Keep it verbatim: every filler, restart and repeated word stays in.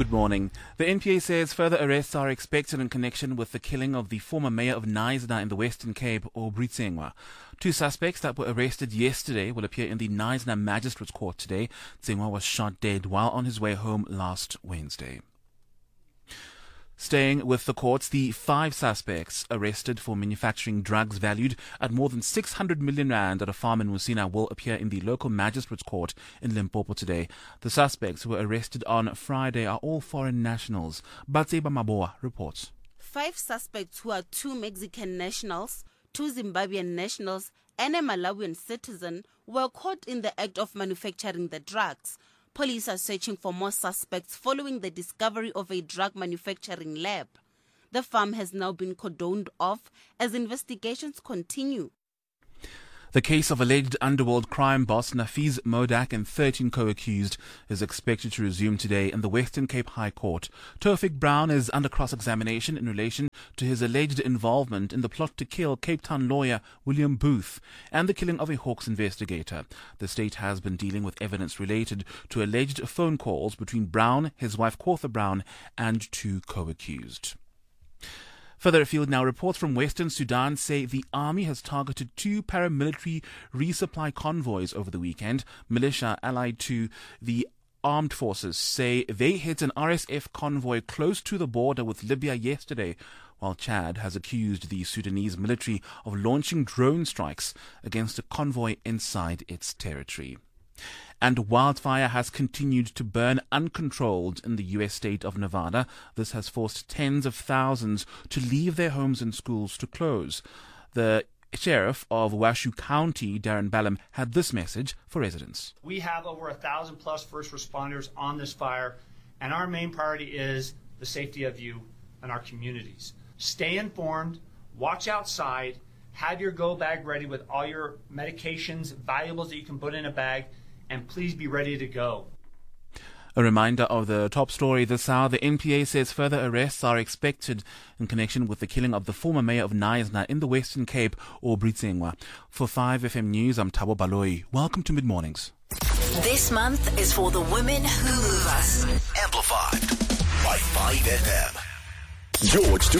Good morning. The N P A says further arrests are expected in connection with the killing of the former mayor of Knysna in the Western Cape, Aubrey Tsengwa. Two suspects that were arrested yesterday will appear in the Knysna Magistrates Court today. Tsengwa was shot dead while on his way home last Wednesday. Staying with the courts, the five suspects arrested for manufacturing drugs valued at more than six hundred million rand at a farm in Musina will appear in the local magistrates court in Limpopo today. The suspects who were arrested on Friday are all foreign nationals. Batseba Maboa reports. Five suspects who are two Mexican nationals, two Zimbabwean nationals, and a Malawian citizen were caught in the act of manufacturing the drugs. Police are searching for more suspects following the discovery of a drug manufacturing lab. The farm has now been cordoned off as investigations continue. The case of alleged underworld crime boss Nafiz Modak and thirteen co-accused is expected to resume today in the Western Cape High Court. Tofik Brown is under cross-examination in relation to his alleged involvement in the plot to kill Cape Town lawyer William Booth and the killing of a Hawks investigator. The state has been dealing with evidence related to alleged phone calls between Brown, his wife Cortha Brown, and two co-accused. Further afield now, reports from Western Sudan say the army has targeted two paramilitary resupply convoys over the weekend. Militia allied to the armed forces say they hit an R S F convoy close to the border with Libya yesterday, while Chad has accused the Sudanese military of launching drone strikes against a convoy inside its territory. And wildfire has continued to burn uncontrolled in the U S state of Nevada. This has forced tens of thousands to leave their homes and schools to close. The sheriff of Washoe County, Darren Ballum, had this message for residents. We have over a thousand plus first responders on this fire, and our main priority is the safety of you and our communities. Stay informed, watch outside, have your go bag ready with all your medications, valuables that you can put in a bag, and please be ready to go. A reminder of the top story this hour. The N P A says further arrests are expected in connection with the killing of the former mayor of Knysna in the Western Cape, Aubrey Tsengwa. For five F M News, I'm Thabo Baloyi. Welcome to Mid-Mornings. This month is for the women who move us. Amplified by five F M. George to